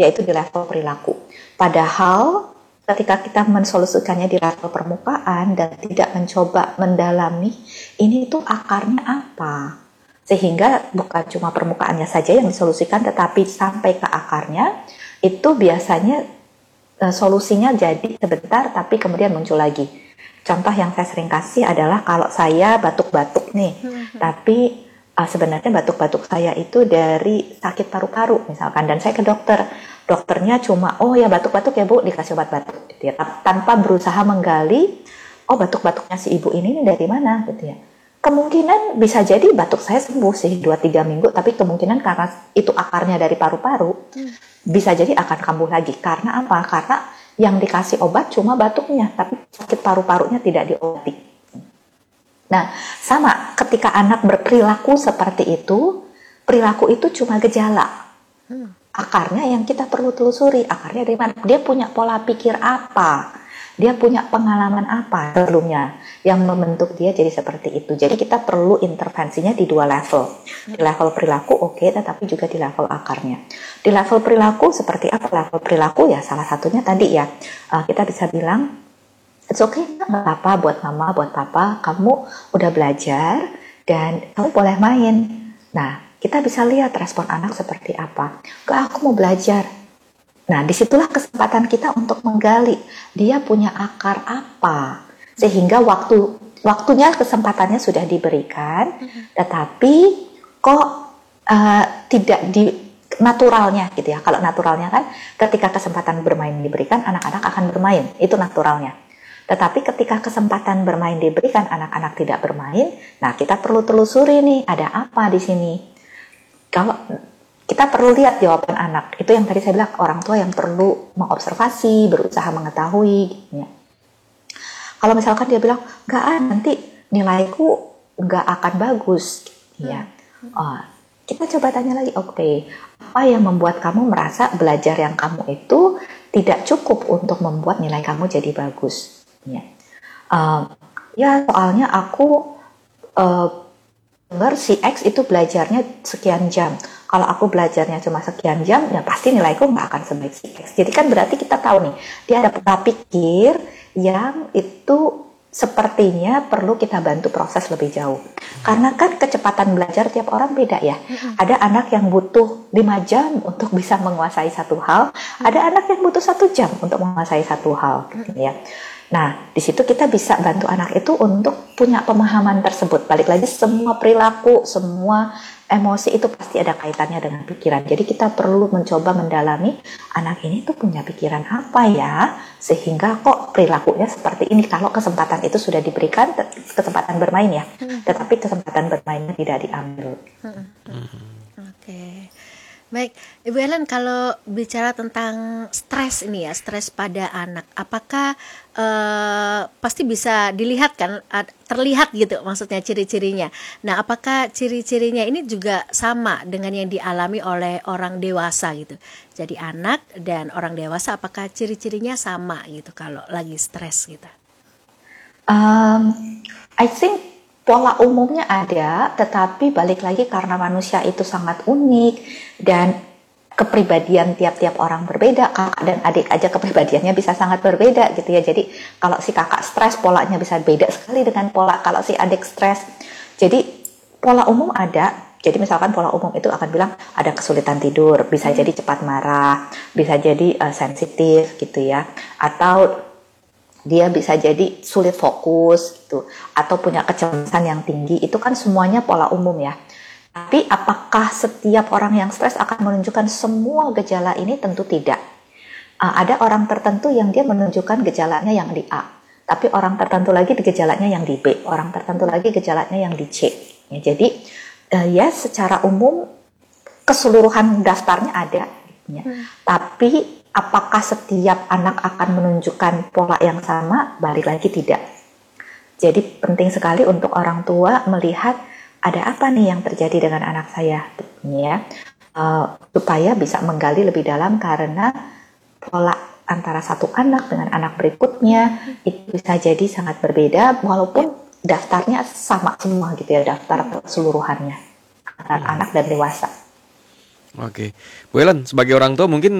yaitu di level perilaku. Padahal ketika kita mensolusikannya di level permukaan dan tidak mencoba mendalami, ini tuh akarnya apa? Sehingga bukan cuma permukaannya saja yang disolusikan, tetapi sampai ke akarnya, itu biasanya solusinya jadi sebentar, tapi kemudian muncul lagi. Contoh yang saya sering kasih adalah kalau saya batuk-batuk nih, tapi sebenarnya batuk-batuk saya itu dari sakit paru-paru misalkan, dan saya ke dokter. Dokternya cuma, oh ya batuk-batuk ya Bu, dikasih obat batuk gitu ya, tanpa berusaha menggali, oh batuk-batuknya si ibu ini dari mana gitu ya. Kemungkinan bisa jadi batuk saya sembuh sih 2-3 minggu, tapi kemungkinan karena itu akarnya dari paru-paru, bisa jadi akan kambuh lagi. Karena apa? Karena yang dikasih obat cuma batuknya, tapi sakit paru-parunya tidak diobati. Nah, sama ketika anak berperilaku seperti itu, perilaku itu cuma gejala. Akarnya yang kita perlu telusuri, akarnya dari mana? Dia punya pola pikir apa? Dia punya pengalaman apa sebelumnya yang membentuk dia jadi seperti itu. Jadi kita perlu intervensinya di 2 level. Di level perilaku oke, tetapi juga di level akarnya. Di level perilaku seperti apa level perilaku ya? Salah satunya tadi ya, kita bisa bilang, it's okay, nggak apa-apa buat mama, buat papa, kamu udah belajar dan kamu boleh main. Nah, kita bisa lihat respon anak seperti apa. Aku mau belajar. Nah, disitulah kesempatan kita untuk menggali dia punya akar apa, sehingga waktunya kesempatannya sudah diberikan, tetapi kok tidak di naturalnya gitu ya. Kalau naturalnya kan ketika kesempatan bermain diberikan, anak-anak akan bermain, itu naturalnya. Tetapi ketika kesempatan bermain diberikan, anak-anak tidak bermain, nah kita perlu telusuri nih, ada apa di sini. Kalau kita perlu lihat jawaban anak, itu yang tadi saya bilang, orang tua yang perlu mengobservasi, berusaha mengetahui gitu ya. Kalau misalkan dia bilang, nanti nilaiku nggak akan bagus ya. Kita coba tanya lagi, oke, apa yang membuat kamu merasa belajar yang kamu itu tidak cukup untuk membuat nilai kamu jadi bagus ya. Ya soalnya aku dengar si X itu belajarnya sekian jam. Kalau aku belajarnya cuma sekian jam, ya pasti nilaiku nggak akan sebaik si X. Jadi kan berarti kita tahu nih, dia ada pola pikir yang itu sepertinya perlu kita bantu proses lebih jauh. Karena kan kecepatan belajar tiap orang beda ya. Ada anak yang butuh 5 jam untuk bisa menguasai satu hal, ada anak yang butuh 1 jam untuk menguasai satu hal, ya. Nah, di situ kita bisa bantu anak itu untuk punya pemahaman tersebut. Balik lagi, semua perilaku, semua emosi itu pasti ada kaitannya dengan pikiran. Jadi kita perlu mencoba mendalami anak ini tuh punya pikiran apa ya, sehingga kok perilakunya seperti ini. Kalau kesempatan itu sudah diberikan, kesempatan bermain ya, tetapi kesempatan bermainnya tidak diambil. Oke. Baik, Ibu Ellen, kalau bicara tentang stres ini ya, stres pada anak, apakah pasti bisa dilihat kan, terlihat gitu maksudnya ciri-cirinya. Nah, apakah ciri-cirinya ini juga sama dengan yang dialami oleh orang dewasa gitu? Jadi anak dan orang dewasa, apakah ciri-cirinya sama gitu kalau lagi stres gitu? I think pola umumnya ada, tetapi balik lagi karena manusia itu sangat unik dan kepribadian tiap-tiap orang berbeda. Kakak dan adik aja kepribadiannya bisa sangat berbeda gitu ya. Jadi kalau si kakak stres, polanya bisa beda sekali dengan pola kalau si adik stres. Jadi pola umum ada. Jadi misalkan pola umum itu akan bilang ada kesulitan tidur, bisa jadi cepat marah, bisa jadi sensitif gitu ya, atau dia bisa jadi sulit fokus gitu, atau punya kecemasan yang tinggi. Itu kan semuanya pola umum ya. Tapi apakah setiap orang yang stres akan menunjukkan semua gejala ini? Tentu tidak. Ada orang tertentu yang dia menunjukkan gejalanya yang di A, tapi orang tertentu lagi di gejalanya yang di B, orang tertentu lagi gejalanya yang di C ya. Jadi ya secara umum keseluruhan daftarnya ada ya. Tapi apakah setiap anak akan menunjukkan pola yang sama? Balik lagi tidak. Jadi penting sekali untuk orang tua melihat ada apa nih yang terjadi dengan anak saya, ya, supaya bisa menggali lebih dalam, karena pola antara satu anak dengan anak berikutnya itu bisa jadi sangat berbeda, walaupun daftarnya sama semua gitu ya, daftar keseluruhannya antara anak dan dewasa. Oke, Bu Ellen, sebagai orang tua mungkin